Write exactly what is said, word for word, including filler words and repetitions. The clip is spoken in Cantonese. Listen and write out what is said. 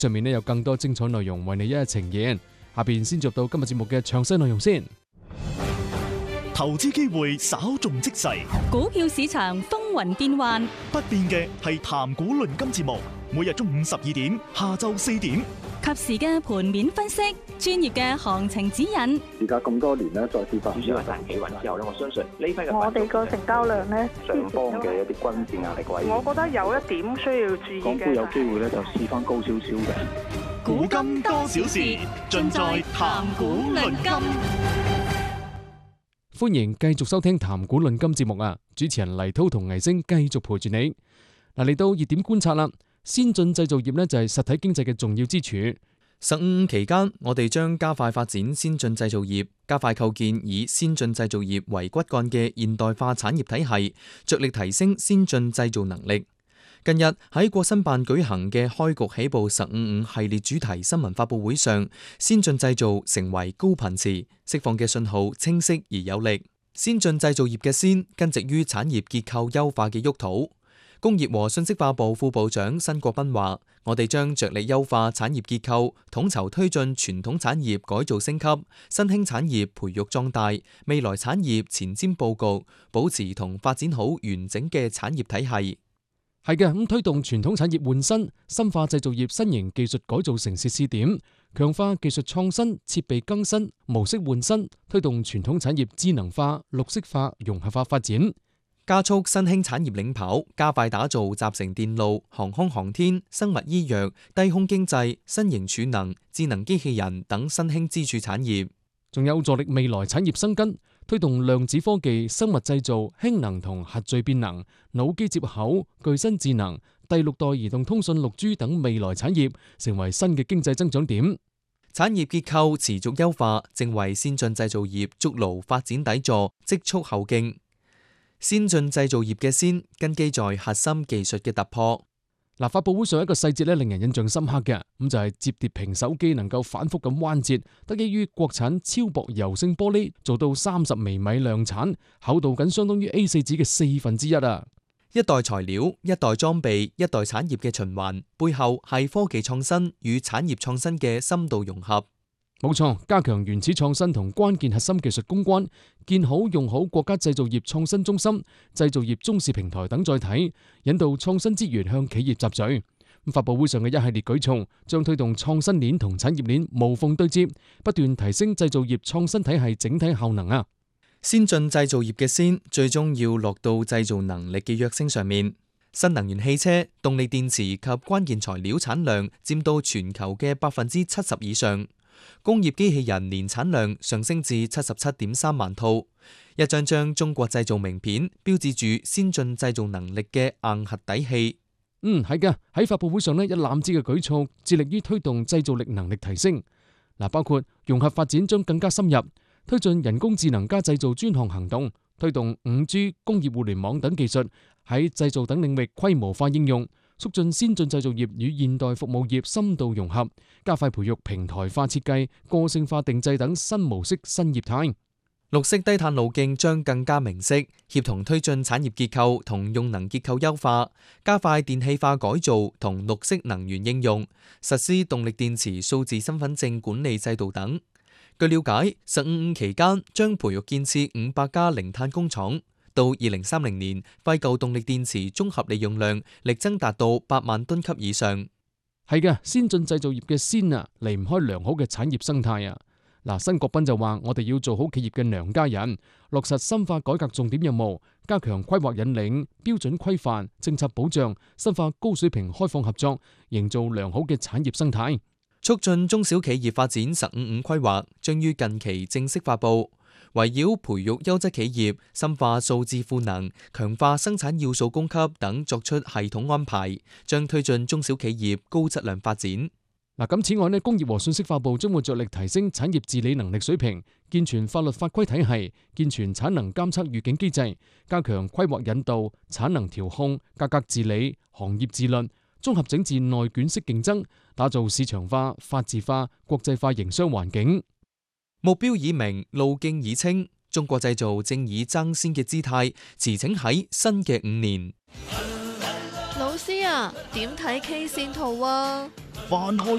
上面呢有更多精彩內容為你一一呈現。下邊先做到今日節目嘅詳細內容先。 投資機會稍縱即逝， 股票市場風雲變幻， 不變嘅係談股論金節目，每日中午十二點，下晝四點， 及時嘅盤面分析，專業嘅行情指引。 而家咁多年咧，再次發主要係大企穩之後咧，我相信呢批嘅我哋個成交量咧， 上方嘅一啲均線壓力位， 我覺得有一點需要注意嘅。 港股有機會咧就試翻高少少嘅。 股金多少事，盡在談股論金。 歡迎繼續收聽談股論金節目啊！主持人黎濤同魏星繼續陪住你。嗱，嚟到熱點觀察啦，先進製造業呢就係實體經濟嘅重要支柱。 十五期間，我哋將加快發展先進製造業，加快構建以先進製造業為骨幹嘅現代化產業體系，着力提升先進製造能力。近日喺國新辦舉行嘅開局起步十五五系列主題新聞發佈會上，先進製造成為高頻詞，釋放嘅信號清晰而有力。先進製造業嘅先根植於產業結構優化嘅沃土。工業和信息化部副部長辛國斌話：我哋將着力優化產業結構，統籌推進傳統產業改造升級，新興產業培育壯大，未來產業前瞻佈局，保持同發展好完整嘅產業體系。 係嘅，咁推動傳統產業換新，深化製造業新型技術改造城市試點，強化技術創新、設備更新、模式換新，推動傳統產業智能化、綠色化、融合化發展， 加速新興產業領跑，加快打造集成電路、航空航天、生物醫藥、低空經濟、新型儲能、智能機器人等新興支柱產業， 仲有助力未來產業生根。推動量子科技、生物製造、氫能同核聚變能、腦機接口、具身智能、第六代移動通訊六 G 等未來產業，成為新嘅經濟增長點。 產業結構持續優化，正為先進製造業築牢發展底座，積蓄後勁。先進製造業嘅先根基在核心技術嘅突破。 嗱，發佈會上一個細節咧，令人印象深刻嘅，咁就係摺疊屏手機能夠反覆咁彎折，得益於國產超薄柔性玻璃，做到三十微米量產，厚度僅相當於 A 四 紙嘅四分之一啊！ 一代材料、一代裝備、一代產業嘅循環，背後係科技創新與產業創新嘅深度融合。 冇錯，加強原始創新同關鍵核心技術攻關，建好用好國家製造業創新中心、製造業中試平台等載體，引導創新資源向企業集聚。發佈會上嘅一系列舉措，將推動創新鏈同產業鏈無縫對接，不斷提升製造業創新體系整體效能啊！ 先進製造業嘅先，最終要落到製造能力嘅躍升上面。新能源汽車、動力電池及關鍵材料產量佔到全球嘅百分之七十以上。工業機器人年產量上升至七十七點三萬套，一張張中國製造名片標誌住先進製造能力嘅硬核底氣。 嗯，係嘅。喺發佈會上呢，一攬子嘅舉措，致力於推動製造力能力提升。嗱，包括融合發展將更加深入，推進人工智能加製造專項行動，推動五 G、工業互聯網等技術喺製造等領域規模化應用。促進先進製造業與現代服務業深度融合，加快培育平台化設計、個性化定製等新模式新業態。 綠色低碳路徑將更加明晰，協同推進產業結構同用能結構優化，加快電氣化改造同綠色能源應用，實施動力電池數字身份證管理制度等。據了解，十五五期間將培育建設五百家零碳工廠。到二零三零年，廢舊動力電池綜合利用量力爭達到八萬噸級以上。 係嘅，先進製造業嘅先啊，離唔開良好嘅產業生態啊。嗱，辛國斌就話：我哋要做好企業嘅娘家人，落實深化改革重點任務，加強規劃引領、標準規範、政策保障，深化高水平開放合作，營造良好嘅產業生態。 促進中小企業發展十五五規劃將於近期正式發布。圍繞培育優質企業、深化數字賦能、強化生產要素供給等作出系統安排，將推進中小企業高質量發展。 嗱，咁此外呢，工業和信息化部將會着力提升產業治理能力水平，健全法律法規體系，健全產能監測預警機制，加強規劃引導、產能調控、價格治理、行業自律，綜合整治內卷式競爭，打造市場化、法治化、國際化營商環境。 目標已明，路徑已清，中國製造正以爭先嘅姿態馳騁喺新嘅五年。 老師啊，點睇 K 線圖啊？ 翻開